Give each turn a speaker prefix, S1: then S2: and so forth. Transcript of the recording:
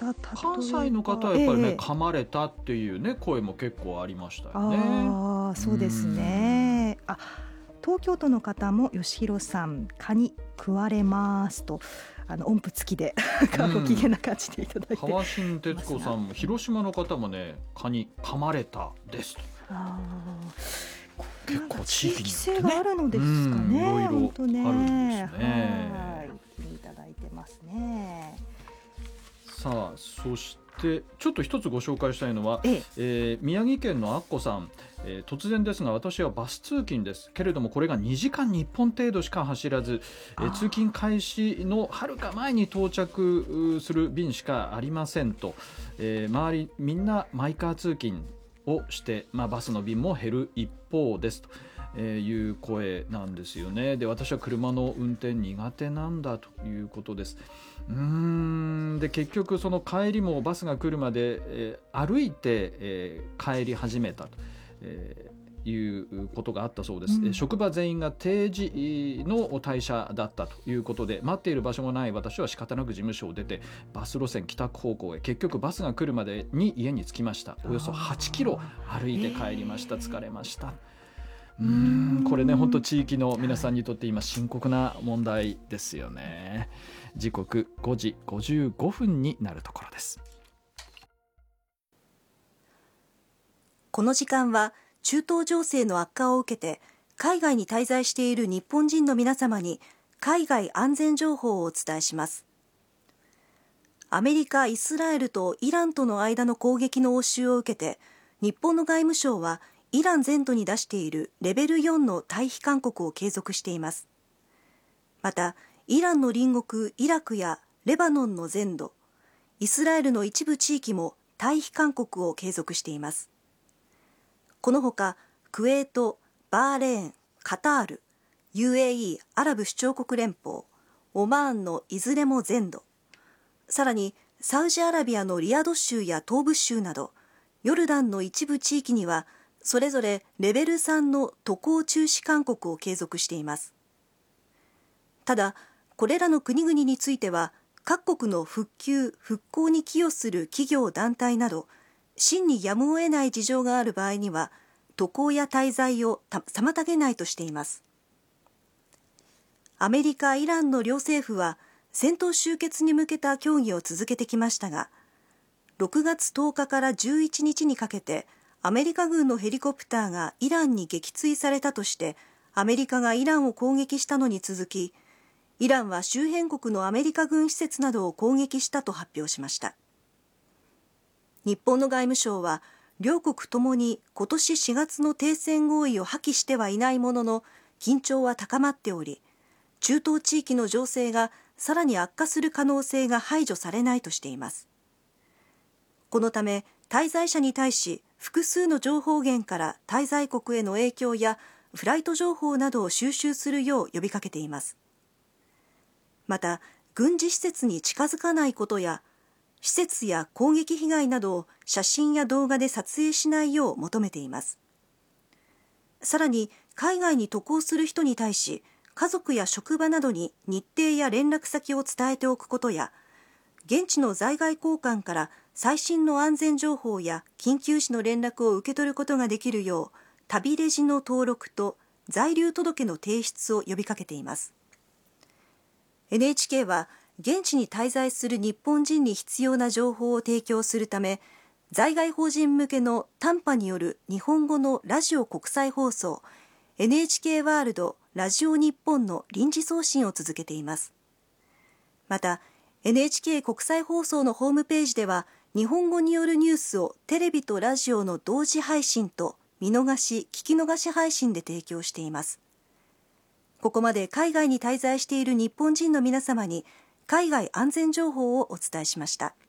S1: 関西の方はやっぱりね、噛まれたっていうね声も結構ありましたよね。
S2: そうですね。東京都の方も吉弘さん、蚊に食われますと音符付きでご機嫌な感じでいただいて、
S1: 川新徹子さんも広島の方もね蚊に噛まれたですと。結構地域
S2: 性があるのですかね。
S1: いろいろあるんですね。
S2: はい、いただいてますね。
S1: さあ、そしてちょっと一つご紹介したいのは、宮城県のあっこさん、突然ですが私はバス通勤ですけれどもこれが2時間に1本程度しか走らず、通勤開始のはるか前に到着する便しかありませんと、周りみんなマイカー通勤をして、バスの便も減る一方ですという声なんですよね。で、私は車の運転苦手なんだということです。で結局その帰りもバスが来るまで、歩いて、帰り始めたと、いうことがあったそうです。職場全員が定時の退社だったということで待っている場所もない私は仕方なく事務所を出てバス路線帰宅方向へ、結局バスが来るまでに家に着きました。およそ8キロ歩いて帰りました。疲れました。これね本当地域の皆さんにとって今深刻な問題ですよね。時刻5時55分になるところです。
S3: この時間は中東情勢の悪化を受けて海外に滞在している日本人の皆様に海外安全情報をお伝えします。アメリカ、イスラエルとイランとの間の攻撃の応酬を受けて日本の外務省はイラン全土に出しているレベル4の退避勧告を継続しています。またイランの隣国イラクやレバノンの全土、イスラエルの一部地域も退避勧告を継続しています。このほかクウェート、バーレーン、カタール、UAE アラブ首長国連邦、オマーンのいずれも全土、さらにサウジアラビアのリヤド州や東部州などヨルダンの一部地域にはそれぞれレベル3の渡航中止勧告を継続しています。ただこれらの国々については各国の復旧・復興に寄与する企業団体など真にやむを得ない事情がある場合には渡航や滞在を妨げないとしています。アメリカ・イランの両政府は戦闘終結に向けた協議を続けてきましたが、6月10日から11日にかけてアメリカ軍のヘリコプターがイランに撃墜されたとしてアメリカがイランを攻撃したのに続き、イランは周辺国のアメリカ軍施設などを攻撃したと発表しました。日本の外務省は両国ともに今年4月の停戦合意を破棄してはいないものの緊張は高まっており、中東地域の情勢がさらに悪化する可能性が排除されないとしています。このため滞在者に対し複数の情報源から滞在国への影響やフライト情報などを収集するよう呼びかけています。また軍事施設に近づかないことや施設や攻撃被害などを写真や動画で撮影しないよう求めています。さらに海外に渡航する人に対し家族や職場などに日程や連絡先を伝えておくことや、現地の在外公館から最新の安全情報や緊急時の連絡を受け取ることができるよう旅レジの登録と在留届の提出を呼びかけています。NHK は現地に滞在する日本人に必要な情報を提供するため、在外邦人向けの短波による日本語のラジオ国際放送 NHK ワールドラジオ日本の臨時送信を続けています。また NHK 国際放送のホームページでは日本語によるニュースをテレビとラジオの同時配信と見逃し・聞き逃し配信で提供しています。ここまで海外に滞在している日本人の皆様に海外安全情報をお伝えしました。